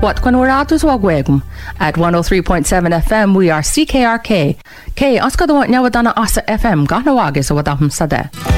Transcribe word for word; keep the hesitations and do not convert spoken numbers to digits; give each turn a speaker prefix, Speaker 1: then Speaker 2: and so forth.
Speaker 1: What when we're out as wagwegum at one oh three point seven F M we are C K R K. K oscado nyawadana asa F M gana wagis wadahum sade.